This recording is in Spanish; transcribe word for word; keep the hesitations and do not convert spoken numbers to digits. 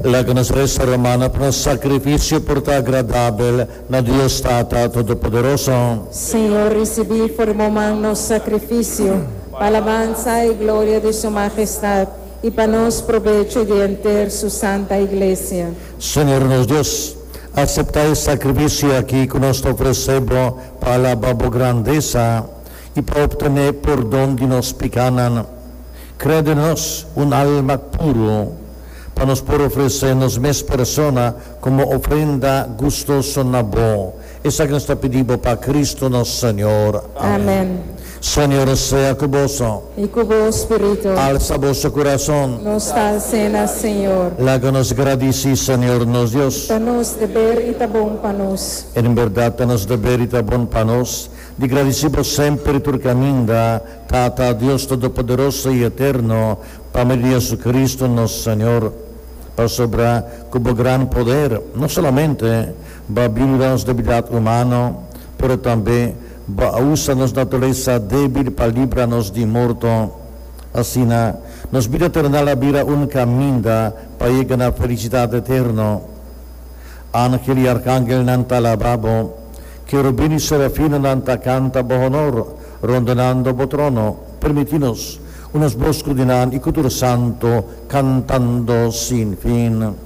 la que nos resta romana para sacrificio por ta agradable na Dios Tata Todopoderoso. Senhor, recebi formamos nos sacrifício, para alabanza y gloria de su majestad, y para nos provecho de enter su santa iglesia. Señor nos Dios, acepta el sacrificio aquí que nos ofrecemos para la babo grandeza y para obtener perdón de nos picanan. Crédenos un alma puro, para nos por ofrecernos mes persona como ofrenda gustoso na bo. Esa que nos pedimos para Cristo nuestro Señor. Amén. Señor sea con vos. Y con vos, Espíritu. Alza vuestro corazón. Nos da cena, Señor. La que nos agradece, Señor, nos Dios. Danos deber y tabón panos. En verdad, nos deber y tabón panos. Di agradecemos sempre tu caminda, Tata Dios Todopoderoso y Eterno, para medio de Jesucristo nuestro Señor, para sobra como gran poder, no solamente va a vivir debilidad humana, pero también va a usar nuestra naturaleza débil para librarnos de muerto. Así, nos vida eterna la vida un caminda para llegar a la felicidad eterna. Ángel y arcángel nanta alababo, cherubini serafino nanta canta bo honor, rondonando bo trono, permitinos unos bosco dinan y cultura santo, cantando sin fin.